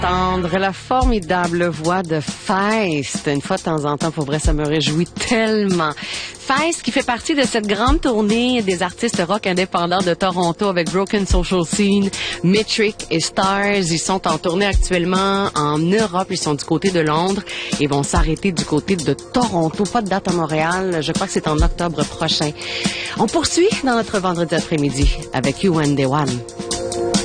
Entendre la formidable voix de Feist. Une fois de temps en temps, pour vrai, ça me réjouit tellement. Feist qui fait partie de cette grande tournée des artistes rock indépendants de Toronto avec Broken Social Scene, Metric et Stars. Ils sont en tournée actuellement en Europe. Ils sont du côté de Londres et vont s'arrêter du côté de Toronto. Pas de date à Montréal. Je crois que c'est en octobre prochain. On poursuit dans notre vendredi après-midi avec You and the One.